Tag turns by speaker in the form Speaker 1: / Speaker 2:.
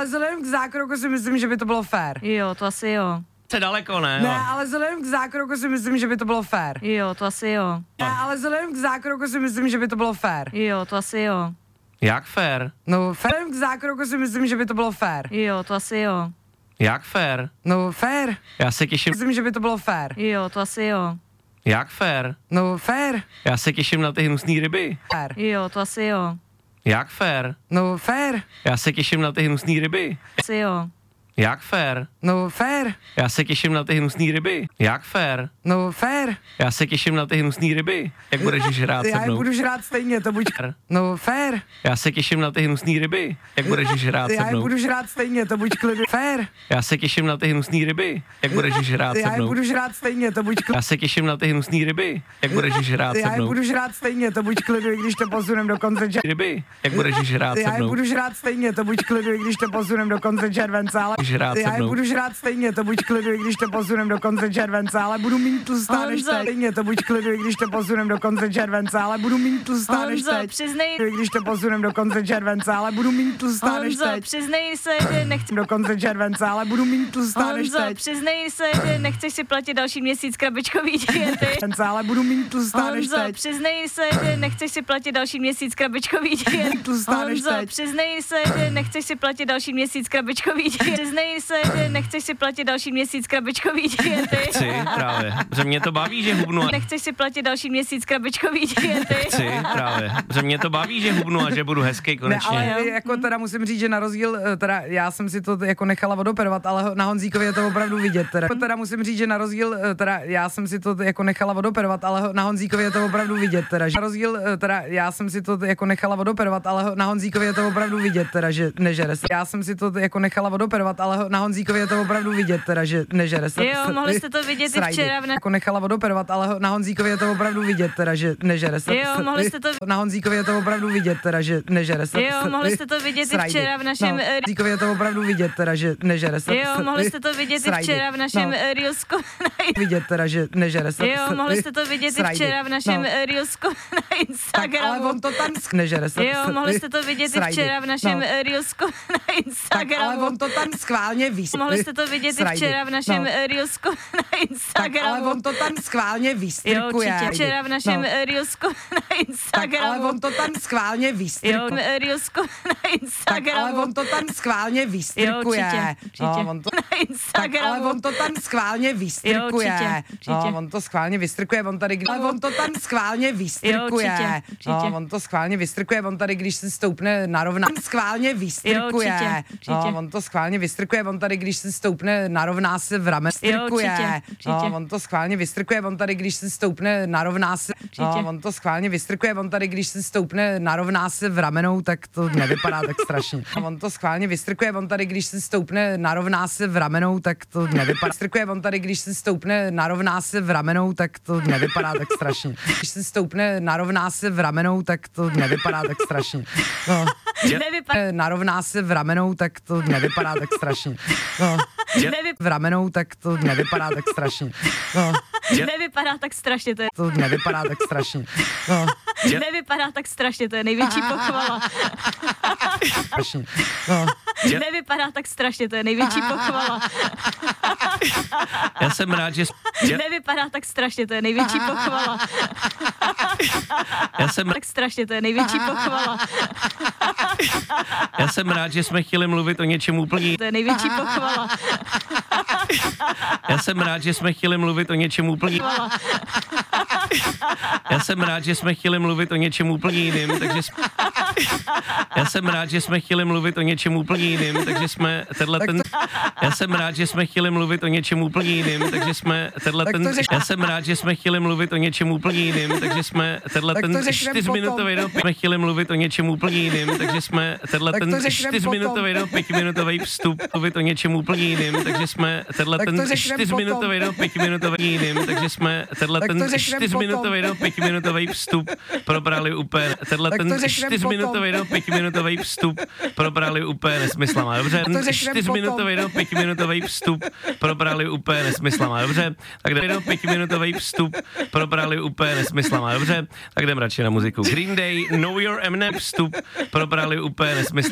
Speaker 1: ale vzhledem k zákroku si myslím, že by to bylo fér.
Speaker 2: Jo, to asi jo.
Speaker 3: Se daleko, ne?
Speaker 1: Ne, ale vzhledem k zákroku si myslím, že by to bylo fér.
Speaker 2: Jo, to asi jo.
Speaker 1: Ne, ale vzhledem k zákroku si myslím, že by to bylo fér.
Speaker 2: Jo, to asi jo.
Speaker 3: Jak fér?
Speaker 1: No, vzhledem k zákroku si myslím, že by to bylo fér.
Speaker 2: Jo, to asi jo.
Speaker 3: Jak fér?
Speaker 1: No, fér.
Speaker 3: Já se těším.
Speaker 1: Myslím, že by to bylo fér.
Speaker 2: Jo, to asi jo.
Speaker 3: Jak fér?
Speaker 1: No, fér.
Speaker 3: Já se těším na ty hnusný ryby.
Speaker 1: Fér.
Speaker 2: Jo, to asi jo.
Speaker 3: Jak fér?
Speaker 1: No, fér.
Speaker 3: Já se těším na ty hnusný ryby.
Speaker 2: Asi jo.
Speaker 3: Jak fér?
Speaker 1: No, fér.
Speaker 3: Já se těším na ty hnusný ryby. Jak fér?
Speaker 1: No, fér.
Speaker 3: Já se těším na ty hnusný ryby. Jak budeš žrát se
Speaker 1: Já je
Speaker 3: mnou?
Speaker 1: budu žrát stejně, to buď... No, fér.
Speaker 3: Já se těším na ty hnusný ryby. Jak budeš žrát se
Speaker 1: Já je
Speaker 3: mnou?
Speaker 1: budu žrát stejně, to buď klidu. Fér.
Speaker 3: Já se těším na ty hnusný ryby. Jak budeš žrát se
Speaker 1: Já je
Speaker 3: mnou?
Speaker 1: budu žrát stejně, to buď klidu.
Speaker 3: Já se těším na ty hnusný ryby. Jak budeš žrát se
Speaker 1: Já je
Speaker 3: mnou?
Speaker 1: budu žrát stejně, to buď klidu, i když to posunem do konce července.
Speaker 3: Ryby. Jak budeš žrát se
Speaker 1: Já je
Speaker 3: mnou?
Speaker 1: budu žrát stejně, to buď klidu, i když to posunem do konce července, ale...
Speaker 3: Žrát se
Speaker 1: Já je
Speaker 3: mnou.
Speaker 1: budu žrát stejně, to buď klidu, i když to posunem do konce července, ale budu mít tlustá než
Speaker 2: Honzo.
Speaker 1: teď. Stejně, to buď klidu, i když to posunem do konce července, ale budu mít tlustá než
Speaker 2: Honzo,
Speaker 1: teď.
Speaker 2: přiznej,
Speaker 1: I když to posunem do konce července, ale budu mít tlustá než
Speaker 2: Honzo,
Speaker 1: teď.
Speaker 2: přiznej se, že nechci...
Speaker 1: Do konce července, ale budu mít tlustá než
Speaker 2: Honzo,
Speaker 1: teď.
Speaker 2: přiznej se, že nechceš si platit další měsíc krabičkový diety.
Speaker 1: Ale budu mít tlustá než
Speaker 2: Honzo,
Speaker 1: teď.
Speaker 2: přiznej se, že nechceš si platit další měsíc krabičkový diety.
Speaker 1: Tlustá než
Speaker 2: Honzo,
Speaker 1: teď.
Speaker 2: přiznej se, že nechceš si platit další měsíc krabičkový diety. Přiznej se, že nechceš si platit další měsíc krabičkový diety.
Speaker 3: Chci, právě. Že mě to baví, že hubnu a...
Speaker 2: Nechceš si platit další měsíc krabičkový diety.
Speaker 3: Chci, právě. Že mě to baví, že hubnu a že budu hezký
Speaker 1: Ne,
Speaker 3: konečně.
Speaker 1: ale jako teda musím říct, že na rozdíl, teda já jsem si to jako nechala odoperovat, ale na Honzíkovi je to opravdu vidět. Teda musím říct, že na rozdíl, teda já jsem si to jako nechala odoperovat, ale na Honzíkovi je to opravdu vidět. Teda, že na rozdíl, teda já jsem si to jako nechala odoperovat, ale na Honzíkovi je to opravdu vidět. Teda, že nežere se. Já jsem si to jako nechala odoperovat, ale na Honzíkovi je to opravdu vidět. Teda, že nežere se.
Speaker 2: Jo, mohli jste to vidět i
Speaker 1: Srajdy.
Speaker 2: včera
Speaker 1: Jako nechala odoperovat, ale na Honzíkovi je to opravdu vidět. Teda, že nežere se.
Speaker 2: Jo, mohli jste to...
Speaker 1: Na Honzíkovi je to opravdu vidět, teda, že nežere se.
Speaker 2: Jo, mohli jste to vidět i
Speaker 1: Srajdy.
Speaker 2: včera v našem...
Speaker 1: No, Honzíkovi je to opravdu vidět, teda, že nežere se.
Speaker 2: Jo, mohli jste to vidět i
Speaker 1: Srajdy.
Speaker 2: včera v našem
Speaker 1: No.
Speaker 2: Reelsku.
Speaker 1: Vidět teda, že nežere se.
Speaker 2: Jo, mohli jste to vidět i
Speaker 1: Srajdy.
Speaker 2: včera v našem
Speaker 1: No.
Speaker 2: Reelsku na
Speaker 1: Tak, ale
Speaker 2: Instagramu.
Speaker 1: on to tam nežere se.
Speaker 2: Jo, mohli jste to vidět i
Speaker 1: Srajdy.
Speaker 2: včera v našem
Speaker 1: No.
Speaker 2: Reelsku na
Speaker 1: Tak, ale
Speaker 2: Instagramu.
Speaker 1: on to tam schválně
Speaker 2: Mohli jste to vidět i
Speaker 1: Srajdy.
Speaker 2: včera v našem
Speaker 1: No.
Speaker 2: Reelsku na
Speaker 1: Tak, ale
Speaker 2: Instagramu.
Speaker 1: on to tam schválně
Speaker 2: Jo,
Speaker 1: vystrkuje.
Speaker 2: určitě. Včera v našem
Speaker 1: No.
Speaker 2: Reelsku na
Speaker 1: Tak, ale
Speaker 2: Instagramu.
Speaker 1: on to tam schválně
Speaker 2: Jo,
Speaker 1: vystrkuje.
Speaker 2: Reelsku na
Speaker 1: Tak, ale
Speaker 2: Instagramu.
Speaker 1: on to tam schválně vystrkuje.
Speaker 2: Jo, určitě.
Speaker 1: No, on to,
Speaker 2: Na
Speaker 1: tak, ale
Speaker 2: Instagramu.
Speaker 1: on to tam schválně vystrkuje.
Speaker 2: určitě.
Speaker 1: No, on to schválně vystrkuje, on tady, ale on to tam schválně vystrkuje.
Speaker 2: určitě.
Speaker 1: No, on to schválně vystrkuje, on tady, když se stoupne na rovná, schválně vystrkuje.
Speaker 2: určitě.
Speaker 1: No, on to schválně vystrkuje, on tady, když se stoupne narovná se v rame, strkuje.
Speaker 2: určitě.
Speaker 1: No, on to schválně vystrkuje, on tady, když se stoupne narovná se, no, on to schválně vystrkuje, on tady, když se stoupne narovná se v ramenou, tak to nevypadá tak strašně. No, on to schválně vystrkuje, on tady, když se stoupne narovná se v ramenou, tak to nevypadá. Vystrkuje, on tady, když se stoupne narovná se v ramenou, tak to nevypadá tak strašně. Když se stoupne narovná se v ramenou, tak to nevypadá tak strašně. No.
Speaker 2: Nevypadá,
Speaker 1: Narovná se v ramenou, tak to nevypadá tak strašně. No. V ramenou, tak to nevypadá tak strašně. No.
Speaker 2: nevypadá tak strašně, to je...
Speaker 1: To nevypadá tak strašně. No.
Speaker 2: Nevypadá tak strašně, to je největší pochvala.
Speaker 1: Strašně. No.
Speaker 2: Nevypadá tak strašně, to je největší pochvala.
Speaker 3: Já jsem rád, že...
Speaker 2: Nevypadá tak strašně, to je největší pochvala.
Speaker 3: Já jsem,
Speaker 2: Tak strašně, to je největší pochvala.
Speaker 3: já jsem rád, že jsme chtěli mluvit o něčem úplně...
Speaker 2: To je největší pochvala.
Speaker 3: Já jsem rád, že jsme chtěli mluvit o něčem úplně... Já jsem rád, že jsme chtěli mluvit o něčem úplně jiným, takže... Já jsem rád, že jsme chtěli mluvit o něčem úplně jiným, takže jsme tenhle ten... Já jsem rád, že jsme chtěli mluvit o něčem úplně jiným, takže jsme tenhle ten... Já jsem rád, že jsme chtěli mluvit o něčem úplně jiným, takže jsme tenhle ten 4minutový do... Jsme chtěli mluvit o něčem úplně jiným, takže jsme tenhle ten 4minutový do 5minutový vstup mluvit o něčem úplně jiným, takže jsme tenhle ten 4minutový do 5minutový jiným, takže jsme tenhle ten 4minutový do 5minutový vstup probrali úplně, tenhle ten 4minutový do 5minutový vstup probrali úplně nesmyslama, dobře? 4minutový do 5minutový vstup probrali úplně nesmyslama, dobře? Tak do 5minutový vstup probrali úplně nesmyslama, dobře? Tak jdem radši na muziku. Green Day, Know Your Eminem vstup probrali úplně nesmyslama.